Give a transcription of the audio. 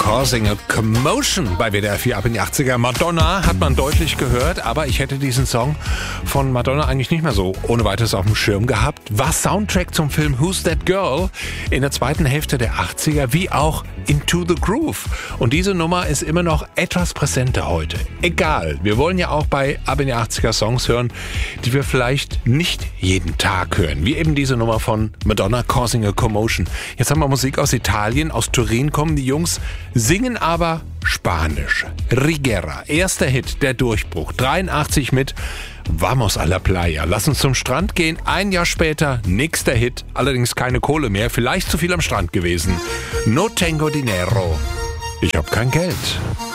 Causing a Commotion bei WDR 4 ab in die 80er. Madonna hat man deutlich gehört, aber ich hätte diesen Song von Madonna eigentlich nicht mehr so ohne weiteres auf dem Schirm gehabt. War Soundtrack zum Film Who's That Girl in der zweiten Hälfte der 80er, wie auch Into the Groove. Und diese Nummer ist immer noch etwas präsenter heute. Egal, wir wollen ja auch bei ab in die 80er Songs hören, die wir vielleicht nicht jeden Tag hören. Wie eben diese Nummer von Madonna, Causing a Commotion. Jetzt haben wir Musik aus Italien, aus Turin kommen die Jungs, singen aber Spanisch. Rigera, erster Hit, der Durchbruch, 83 mit Vamos a la Playa. Lass uns zum Strand gehen. Ein Jahr später, nächster Hit, allerdings keine Kohle mehr, vielleicht zu viel am Strand gewesen. No tengo dinero. Ich hab kein Geld.